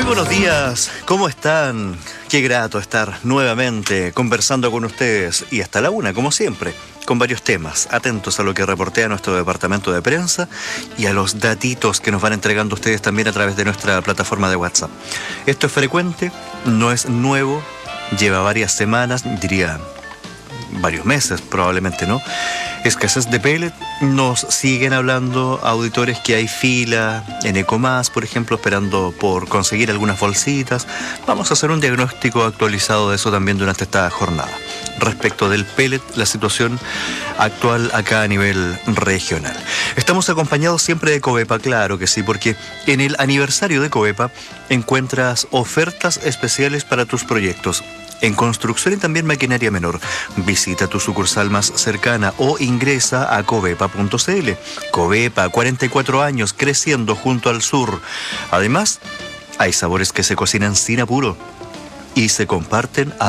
buenos días, ¿cómo están? Qué grato estar nuevamente conversando con ustedes y hasta la una, como siempre, con varios temas, atentos a lo que reportea nuestro departamento de prensa y a los datitos que nos van entregando ustedes también a través de nuestra plataforma de WhatsApp. Esto es frecuente, no es nuevo, lleva varias semanas, diría varios meses probablemente, ¿no? Escasez de pellet, nos siguen hablando auditores que hay fila en Ecomás, por ejemplo, esperando por conseguir algunas bolsitas. Vamos a hacer un diagnóstico actualizado de eso también durante esta jornada. Respecto del pellet, la situación actual acá a nivel regional. Estamos acompañados siempre de Covepa, claro que sí, porque en el aniversario de Covepa encuentras ofertas especiales para tus proyectos en construcción y también maquinaria menor. Visita tu sucursal más cercana o ingresa a covepa.cl. Covepa, 44 años creciendo junto al sur. Además, hay sabores que se cocinan sin apuro y se comparten